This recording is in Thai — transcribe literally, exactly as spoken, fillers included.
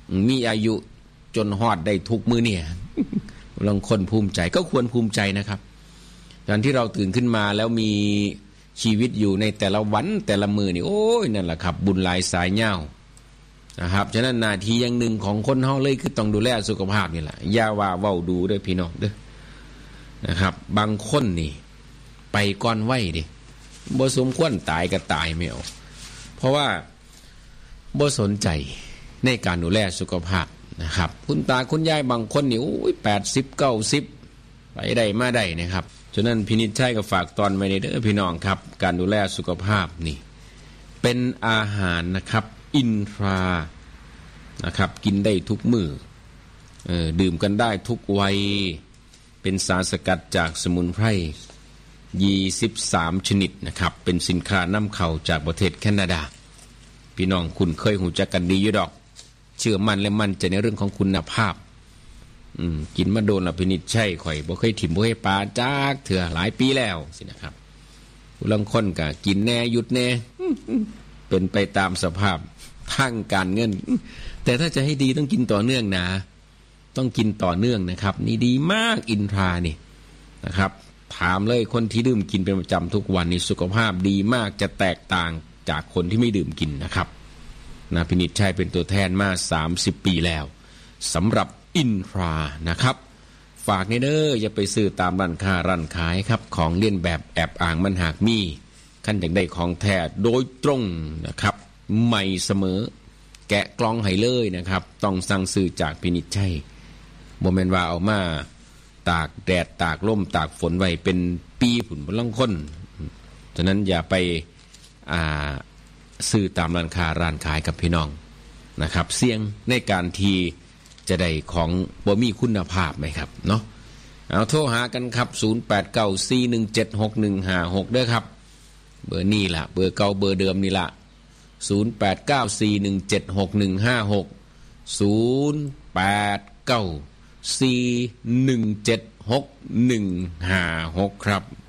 มีอายุจนฮอดได้ทุกมื้อเนี่ยบางคนภูมิใจก็ควรภูมิใจนะครับตอนที่เราตื่นขึ้นมาแล้วมีชีวิตอยู่ในแต่ละวันแต่ละมื้อนี่โอ้ยนั่นแหละครับบุญหลายสายเหย้านะครับฉะนั้นหน้าที่อย่างหนึ่งของคนเฮาเลยคือต้องดูแลสุขภาพนี่แหละอย่าว่าเว้าดูเด้อพี่น้องเด้อนะครับบางคนนี่ไปก่อนวัยดิบ่สมควรตายก็ตายไม่เอาเพราะว่าบ่สนใจในการดูแลสุขภาพนะครับคุณตาคุณยายบางคนนี่โอ้ยแปดสิบ เก้าสิบไปได้มาได้นะครับฉะนั้นพินิจชัยก็ฝากตอนไว้ในเด้อพี่น้องครับการดูแลสุขภาพนี่เป็นอาหารนะครับอินทรานะครับกินได้ทุกมื้อเอ่อดื่มกันได้ทุกวัยเป็นสารสกัดจากสมุนไพรยี่สิบสามชนิดนะครับเป็นสินค้านำเข้าจากประเทศแคนาดาพี่น้องคุณเคยหูจักกันดีอยู่ดอกเชื่อมั่นและมั่นใจในเรื่องของคุณภาพอืมกินมาโดนละพินิจใช่ข่อยบ่เคยถิ่มบ่เคยปาจากเถื่อหลายปีแล้วสินะครับผู้ลางคนก็กินแน่หยุดแน่เป็นไปตามสภาพทางการเงินแต่ถ้าจะให้ดีต้องกินต่อเนื่องนะต้องกินต่อเนื่องนะครับนี่ดีมากอินทรานี่นะครับถามเลยคนที่ดื่มกินเป็นประจำทุกวันนี่สุขภาพดีมากจะแตกต่างจากคนที่ไม่ดื่มกินนะครับนะพินิจชัยเป็นตัวแทนมาสามสิบปีแล้วสำหรับอินทรานะครับฝากเด้ออย่าไปซื้อตามร้านค้าร้านขายครับของเลียนแบบแอบอ้างมันหากมีขั้นอยากได้ของแท้โดยตรงนะครับใหม่เสมอแกะกล่องให้เลยนะครับต้องสั่งซื้อจากพินิจชัยบ่แม่นว่าเอามาตากแดดตากลมตากฝนไว้เป็นปีผุ่นบนล่องค้นฉะนั้นอย่าไปอ่าซื้อตามร้านค้าร้านขายกับพี่น้องนะครับเสี่ยงในการทีจะได้ของบ่มีคุณภาพไหมครับเนาะเอาโทรหากันครับศูนย์ แปด เก้า สี่ หนึ่ง เจ็ด หก หนึ่ง ห้า หกเด้อครับเบอร์นี้ล่ะเบอร์เก่าเบอร์เดิมนี่ล่ะศูนย์ แปด เก้า สี่ หนึ่ง เจ็ด หก หนึ่ง ห้า หก ศูนย์ แปด เก้า สี่ หนึ่ง เจ็ด หก หนึ่ง ห้า หกครับ